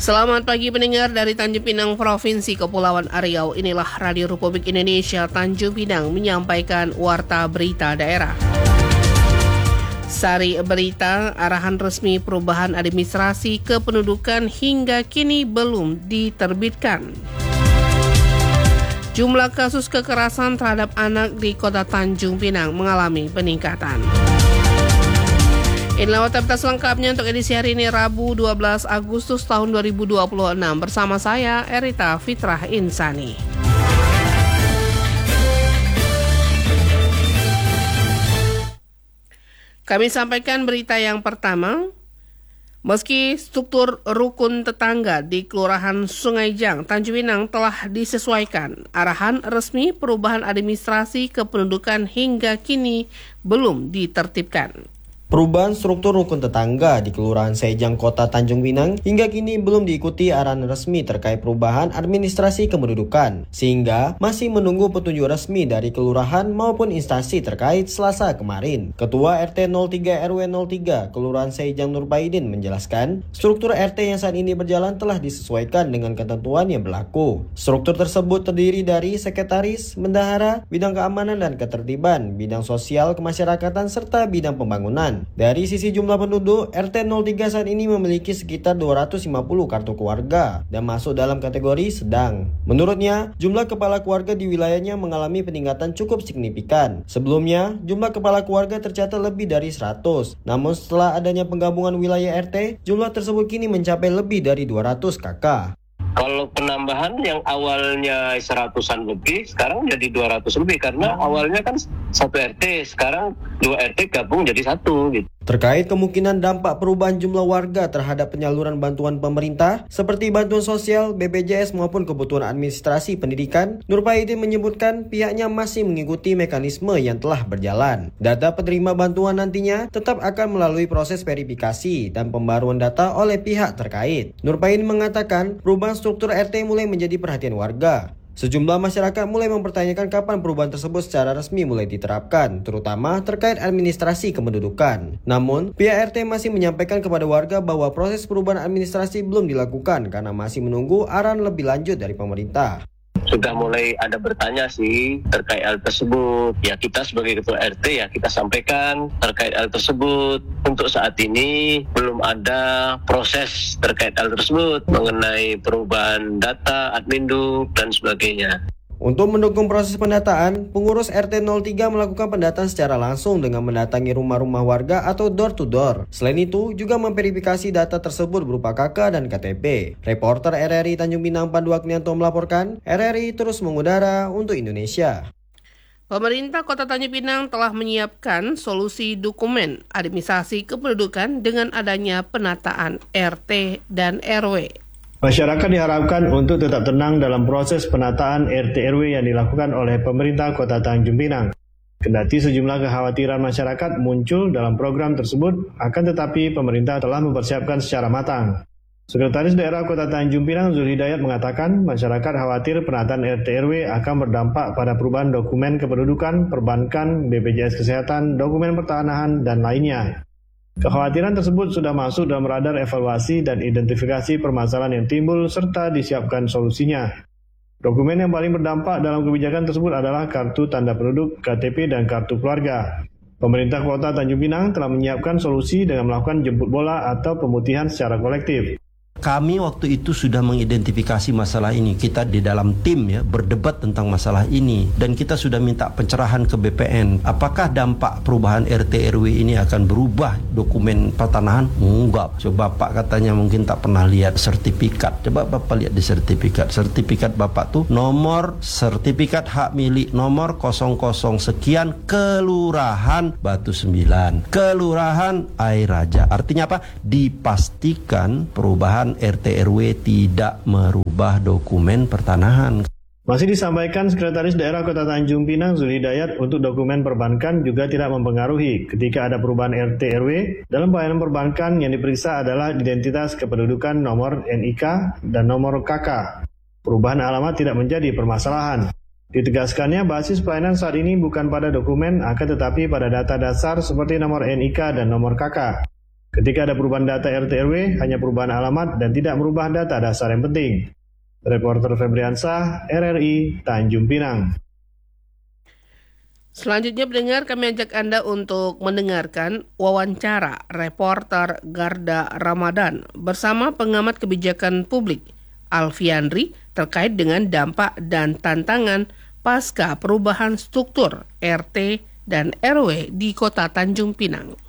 Selamat pagi pendengar dari Tanjung Pinang, Provinsi Kepulauan Riau. Inilah Radio Republik Indonesia Tanjung Pinang menyampaikan warta berita daerah. Sari berita, arahan resmi perubahan administrasi kependudukan hingga kini belum diterbitkan. Jumlah kasus kekerasan terhadap anak di Kota Tanjung Pinang mengalami peningkatan. Inilah warta selengkapnya untuk edisi hari ini Rabu 12 Agustus tahun 2026 bersama saya Erita Fitrah Insani. Kami sampaikan berita yang pertama. Meski struktur rukun tetangga di Kelurahan Sungai Jang, Tanjung Pinang telah disesuaikan, arahan resmi perubahan administrasi kependudukan hingga kini belum ditertibkan. Perubahan struktur rukun tetangga di Kelurahan Sejang Kota Tanjung Pinang hingga kini belum diikuti arahan resmi terkait perubahan administrasi kependudukan, sehingga masih menunggu petunjuk resmi dari kelurahan maupun instansi terkait Selasa kemarin. Ketua RT 03 RW 03 Kelurahan Sejang Nurbaidin menjelaskan, struktur RT yang saat ini berjalan telah disesuaikan dengan ketentuan yang berlaku. Struktur tersebut terdiri dari sekretaris, bendahara, bidang keamanan dan ketertiban, bidang sosial kemasyarakatan serta bidang pembangunan. Dari sisi jumlah penduduk, RT 03 saat ini memiliki sekitar 250 kartu keluarga dan masuk dalam kategori sedang. Menurutnya, jumlah kepala keluarga di wilayahnya mengalami peningkatan cukup signifikan. Sebelumnya, jumlah kepala keluarga tercatat lebih dari 100. Namun setelah adanya penggabungan wilayah RT, jumlah tersebut kini mencapai lebih dari 200 kakak. Kalau penambahan yang awalnya 100-an lebih, sekarang jadi 200 lebih. Karena awalnya kan satu RT, sekarang 2 RT gabung jadi satu gitu. Terkait kemungkinan dampak perubahan jumlah warga terhadap penyaluran bantuan pemerintah, seperti bantuan sosial, BPJS maupun kebutuhan administrasi pendidikan, Nurbaidin menyebutkan pihaknya masih mengikuti mekanisme yang telah berjalan. Data penerima bantuan nantinya tetap akan melalui proses verifikasi dan pembaruan data oleh pihak terkait. Nurbaidin mengatakan perubahan struktur RT mulai menjadi perhatian warga. Sejumlah masyarakat mulai mempertanyakan kapan perubahan tersebut secara resmi mulai diterapkan, terutama terkait administrasi kependudukan. Namun, pihak RT masih menyampaikan kepada warga bahwa proses perubahan administrasi belum dilakukan karena masih menunggu arahan lebih lanjut dari pemerintah. Sudah mulai ada bertanya sih terkait hal tersebut. Ya kita sebagai ketua RT ya kita sampaikan terkait hal tersebut. Untuk saat ini belum ada proses terkait hal tersebut mengenai perubahan data, adminduk dan sebagainya. Untuk mendukung proses pendataan, pengurus RT 03 melakukan pendataan secara langsung dengan mendatangi rumah-rumah warga atau door to door. Selain itu, juga memverifikasi data tersebut berupa KK dan KTP. Reporter RRI Tanjung Pinang Pandu Agnianto melaporkan, RRI terus mengudara untuk Indonesia. Pemerintah Kota Tanjung Pinang telah menyiapkan solusi dokumen administrasi kependudukan dengan adanya penataan RT dan RW. Masyarakat diharapkan untuk tetap tenang dalam proses penataan RT/RW yang dilakukan oleh pemerintah Kota Tanjung Pinang. Kendati sejumlah kekhawatiran masyarakat muncul dalam program tersebut, akan tetapi pemerintah telah mempersiapkan secara matang. Sekretaris Daerah Kota Tanjung Pinang Zulhidayat mengatakan masyarakat khawatir penataan RT/RW akan berdampak pada perubahan dokumen kependudukan, perbankan, BPJS Kesehatan, dokumen pertanahan, dan lainnya. Kekhawatiran tersebut sudah masuk dalam radar evaluasi dan identifikasi permasalahan yang timbul serta disiapkan solusinya. Dokumen yang paling berdampak dalam kebijakan tersebut adalah kartu tanda penduduk, KTP, dan kartu keluarga. Pemerintah Kota Tanjung Pinang telah menyiapkan solusi dengan melakukan jemput bola atau pemutihan secara kolektif. Kami waktu itu sudah mengidentifikasi masalah ini. Kita di dalam tim ya berdebat tentang masalah ini dan kita sudah minta pencerahan ke BPN. Apakah dampak perubahan RT RW ini akan berubah dokumen pertanahan? Enggak. Coba Bapak katanya mungkin tak pernah lihat sertifikat. Coba Bapak lihat di sertifikat. Sertifikat Bapak tuh nomor sertifikat hak milik nomor 00 sekian Kelurahan Batu 9. Kelurahan Air Raja. Artinya apa? Dipastikan perubahan RT RW tidak merubah dokumen pertanahan. Masih disampaikan Sekretaris Daerah Kota Tanjung Pinang Zulhidayat untuk dokumen perbankan juga tidak mempengaruhi ketika ada perubahan RT RW. Dalam pelayanan perbankan yang diperiksa adalah identitas kependudukan nomor NIK dan nomor KK. Perubahan alamat tidak menjadi permasalahan. Ditegaskannya basis pelayanan saat ini bukan pada dokumen akan tetapi pada data dasar seperti nomor NIK dan nomor KK. Ketika ada perubahan data RT RW, hanya perubahan alamat dan tidak merubah data dasar yang penting. Reporter Febriansah, RRI, Tanjung Pinang. Selanjutnya pendengar, kami ajak Anda untuk mendengarkan wawancara reporter Garda Ramadan bersama pengamat kebijakan publik Alfiandri terkait dengan dampak dan tantangan pasca perubahan struktur RT dan RW di Kota Tanjung Pinang.